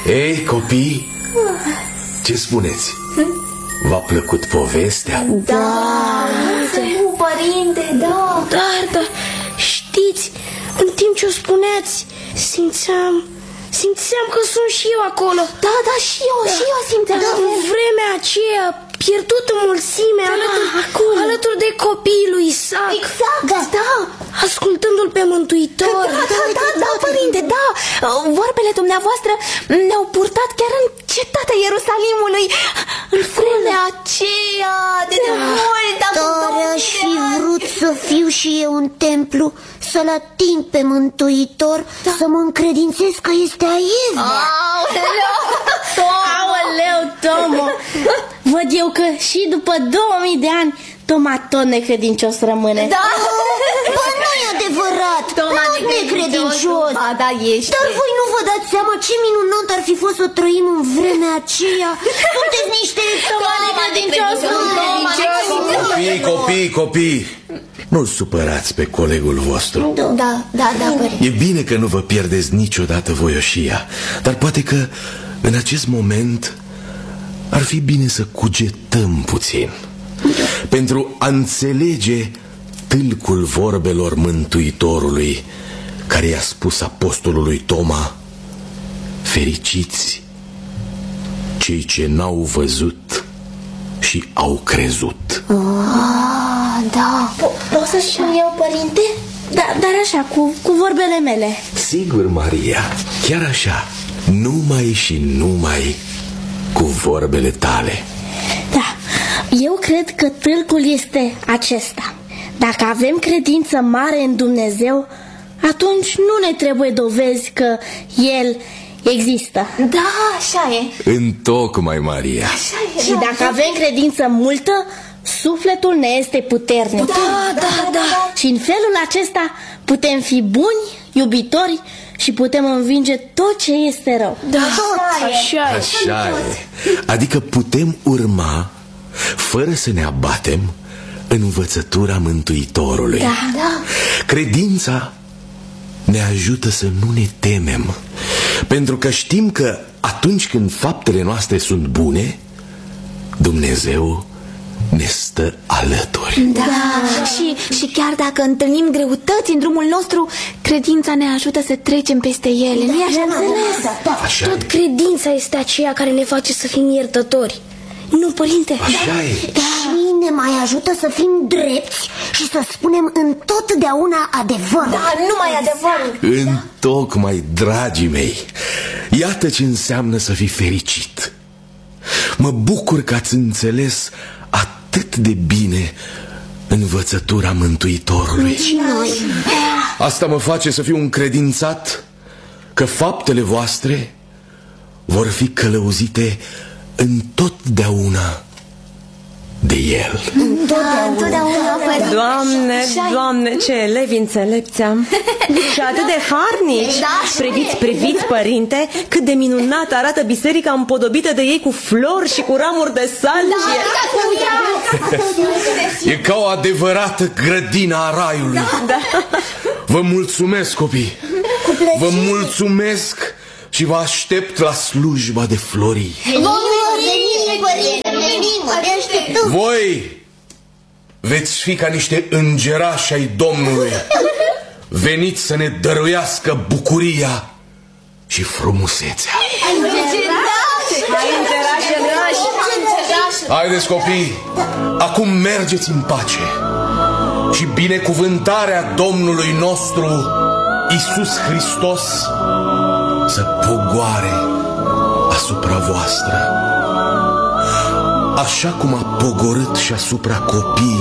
Ei, copii, ce spuneți? V-a plăcut povestea? Da, părinte, da. Dar, știți, în timp ce o spuneați, simțeam că sunt și eu acolo. Da, și eu simțeam. În vremea aceea, pierdut în mulțime, alături de copiii lui Isaac. Exact, da. Ascultându-l pe Mântuitor. Da, părinte, da. Vorbele dumneavoastră ne-au purtat chiar în cetatea Ierusalimului. În vremea aceea de mult. Tare aș fi vrut să fiu și eu în templu, să-l ating pe Mântuitor, să mă încredințez că este aici. Aoleu, Tomo! Văd eu că și după 2000 de ani Toma tot necredincios rămâne. Da. Bă, nu e adevărat, tot necredincios. Da, ești. Dar voi nu vă dați seama ce minunat ar fi fost să trăim în vremea aceea? Sunteți niște necredincios. Copii, nu-l supărați pe colegul vostru. Da, părinte. E bine că nu vă pierdeți niciodată voioșia, dar poate că în acest moment ar fi bine să cugetăm puțin pentru a înțelege tâlcul vorbelor Mântuitorului, care i-a spus apostolului Toma: fericiți cei ce n-au văzut și au crezut. Da. Vreau să spun eu, părinte? Dar așa, cu vorbele mele. Sigur, Maria, chiar așa, numai și numai cu vorbele tale. Da, eu cred că tâlcul este acesta: dacă avem credință mare în Dumnezeu, atunci nu ne trebuie dovezi că El există. Da, așa e. Întocmai, Maria. Așa e. Și dacă avem credință multă, sufletul ne este puternic. Da. Și în felul acesta putem fi buni, iubitori și putem învinge tot ce este rău. Da, Așa e. Adică putem urma, fără să ne abatem, învățătura Mântuitorului. Da. Credința ne ajută să nu ne temem, pentru că știm că atunci când faptele noastre sunt bune, Dumnezeu ne stă alături. Da. Și chiar dacă întâlnim greutăți în drumul nostru, credința ne ajută să trecem peste ele. Nu-i așa? Așa Tot e. credința este aceea care ne face să fim iertători. Nu, părinte? Așa e. Și ne mai ajută să fim drepți și să spunem întotdeauna adevărul. Da, numai adevărul. Întocmai, dragii mei, iată ce înseamnă să fii fericit. Mă bucur că ați înțeles atât de bine învățătura Mântuitorului. Asta mă face să fiu încredințat că faptele voastre vor fi călăuzite întotdeauna de El. Doamne, ce elevi înțelepți am. Și atât de harnici. Priviți, părinte, cât de minunat arată biserica împodobită de ei cu flori și cu ramuri de salvie. E ca o adevărată grădină a raiului. Vă mulțumesc, copii. Vă mulțumesc și vă aștept la slujba de florii. Voi veți fi ca niște îngerași ai Domnului. Veniți să ne dăruiască bucuria și frumusețea. Haideți, copii, acum mergeți în pace și binecuvântarea Domnului nostru Iisus Hristos să pogoare asupra voastră, așa cum a pogorât și asupra copiii